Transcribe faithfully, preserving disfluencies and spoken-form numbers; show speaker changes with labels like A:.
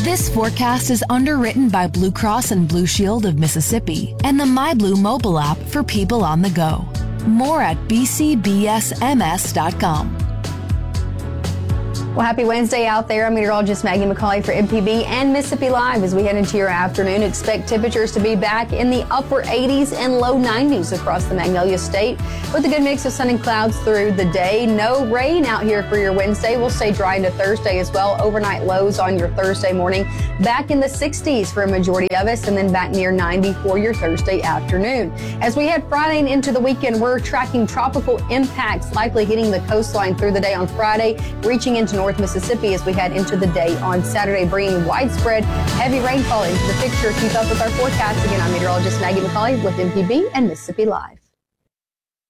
A: This forecast is underwritten by Blue Cross and Blue Shield of Mississippi and the MyBlue mobile app for people on the go. More at b c b s m s dot com.
B: Well, happy Wednesday out there. I'm meteorologist Maggie McCauley for M P B and Mississippi Live. As we head into your afternoon, expect temperatures to be back in the upper eighties and low nineties across the Magnolia State with a good mix of sun and clouds through the day. No rain out here for your Wednesday. We'll stay dry into Thursday as well. Overnight lows on your Thursday morning back in the sixties for a majority of us, and then back near ninety for your Thursday afternoon. As we head Friday and into the weekend, we're tracking tropical impacts likely hitting the coastline through the day on Friday, reaching into North Mississippi as we head into the day on Saturday, bringing widespread heavy rainfall into the picture. Keep up with our forecast. Again, I'm meteorologist Maggie McCauley with M P B and Mississippi Live.